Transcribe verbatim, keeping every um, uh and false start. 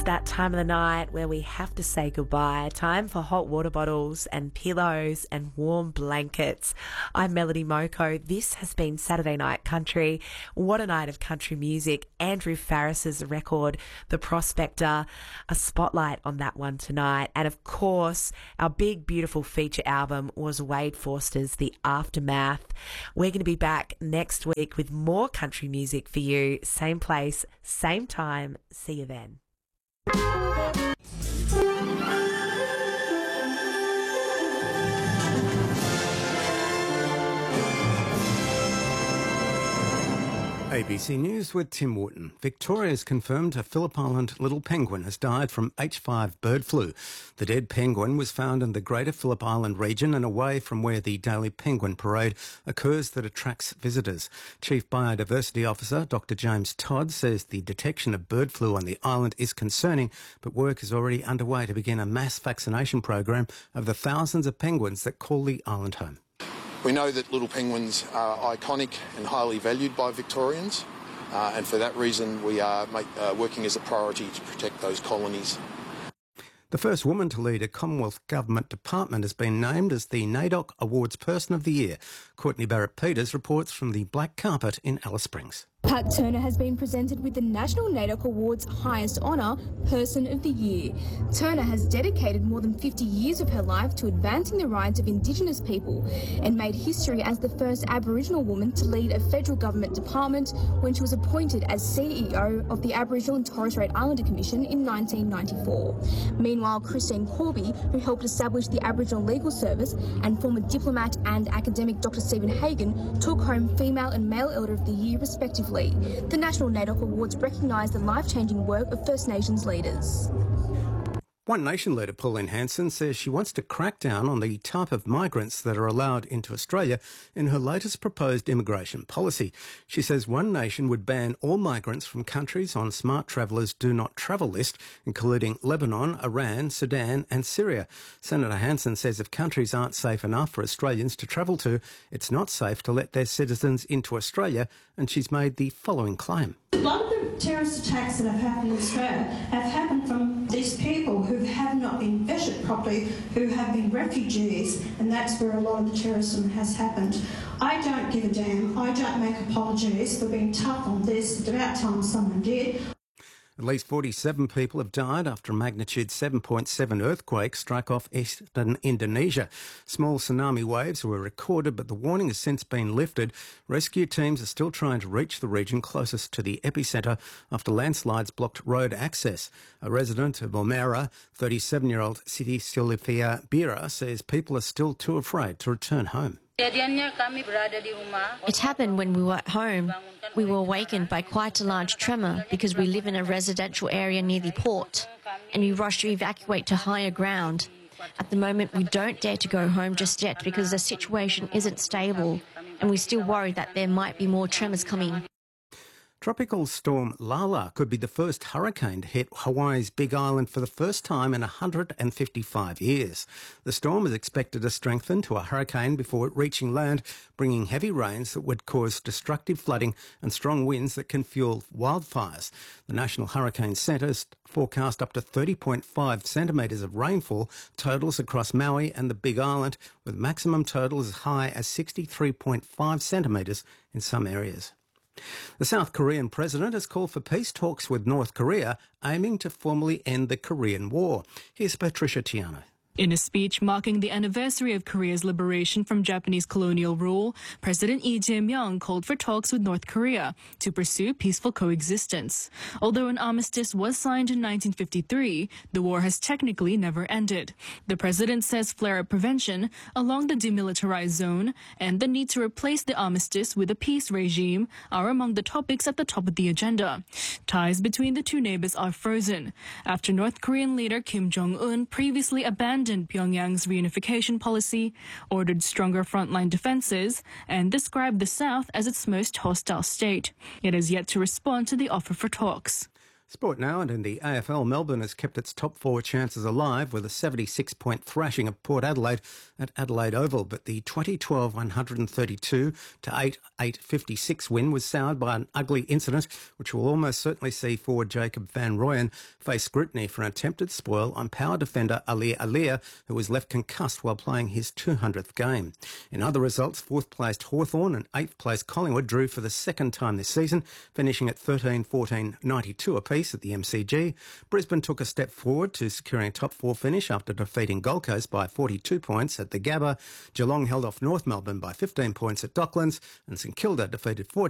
That time of the night where we have to say goodbye. Time for hot water bottles and pillows and warm blankets. I'm Melody Moko. This has been Saturday Night Country. What a night of country music. Andrew Farris's record, The Prospector, a spotlight on that one tonight. And of course, our big, beautiful feature album was Wade Forster's The Aftermath. We're going to be back next week with more country music for you. Same place, same time. See you then. A B C News with Tim Wooten. Victoria has confirmed a Phillip Island little penguin has died from H five bird flu. The dead penguin was found in the Greater Phillip Island region and away from where the daily penguin parade occurs that attracts visitors. Chief Biodiversity Officer Doctor James Todd says the detection of bird flu on the island is concerning, but work is already underway to begin a mass vaccination program of the thousands of penguins that call the island home. We know that little penguins are iconic and highly valued by Victorians, uh, and for that reason we are make, uh, working as a priority to protect those colonies. The first woman to lead a Commonwealth Government department has been named as the NAIDOC Awards Person of the Year. Courtney Barrett-Peters reports from the Black Carpet in Alice Springs. Pat Turner has been presented with the National NAIDOC Awards' highest honour, Person of the Year. Turner has dedicated more than fifty years of her life to advancing the rights of Indigenous people and made history as the first Aboriginal woman to lead a federal government department when she was appointed as C E O of the Aboriginal and Torres Strait Islander Commission in nineteen ninety-four. Meanwhile, Christine Corby, who helped establish the Aboriginal Legal Service, and former diplomat and academic Doctor Stephen Hagan took home Female and Male Elder of the Year respectively. The National NAIDOC Awards recognise the life-changing work of First Nations leaders. One Nation leader, Pauline Hanson, says she wants to crack down on the type of migrants that are allowed into Australia in her latest proposed immigration policy. She says One Nation would ban all migrants from countries on Smart Travellers Do Not Travel list, including Lebanon, Iran, Sudan and Syria. Senator Hanson says if countries aren't safe enough for Australians to travel to, it's not safe to let their citizens into Australia, and she's made the following claim. A lot of the terrorist attacks that have happened in Australia have happened from these people who have not been vetted properly, who have been refugees, and that's where a lot of the terrorism has happened. I don't give a damn. I don't make apologies for being tough on this. It's about time someone did. At least forty-seven people have died after a magnitude seven point seven earthquake struck off eastern Indonesia. Small tsunami waves were recorded, but the warning has since been lifted. Rescue teams are still trying to reach the region closest to the epicentre after landslides blocked road access. A resident of Omera, thirty-seven-year-old Siti Silvia Bira, says people are still too afraid to return home. It happened when we were at home. We were awakened by quite a large tremor because we live in a residential area near the port, and we rushed to evacuate to higher ground. At the moment, we don't dare to go home just yet because the situation isn't stable, and we're still worried that there might be more tremors coming. Tropical storm Lala could be the first hurricane to hit Hawaii's Big Island for the first time in one hundred fifty-five years. The storm is expected to strengthen to a hurricane before reaching land, bringing heavy rains that would cause destructive flooding and strong winds that can fuel wildfires. The National Hurricane Centre forecast up to thirty point five centimetres of rainfall totals across Maui and the Big Island, with maximum totals as high as sixty-three point five centimetres in some areas. The South Korean president has called for peace talks with North Korea, aiming to formally end the Korean War. Here's Patricia Tiano. In a speech marking the anniversary of Korea's liberation from Japanese colonial rule, President Lee Jae-myung called for talks with North Korea to pursue peaceful coexistence. Although an armistice was signed in nineteen fifty-three, the war has technically never ended. The president says flare-up prevention along the demilitarized zone and the need to replace the armistice with a peace regime are among the topics at the top of the agenda. Ties between the two neighbors are frozen after North Korean leader Kim Jong-un previously abandoned Pyongyang's reunification policy, ordered stronger frontline defenses, and described the South as its most hostile state. It has yet to respond to the offer for talks. Sport now, and in the A F L, Melbourne has kept its top four chances alive with a seventy-six point thrashing of Port Adelaide at Adelaide Oval. But the twenty twelve one thirty-two to eight eight fifty-six win was soured by an ugly incident, which will almost certainly see forward Jacob van Rooyen face scrutiny for an attempted spoil on power defender Alir Alir, who was left concussed while playing his two hundredth game. In other results, fourth-placed Hawthorn and eighth-placed Collingwood drew for the second time this season, finishing at thirteen fourteen ninety-two apiece at the M C G. Brisbane took a step forward to securing a top four finish after defeating Gold Coast by forty-two points at the Gabba. Geelong held off North Melbourne by fifteen points at Docklands, and St Kilda defeated Fort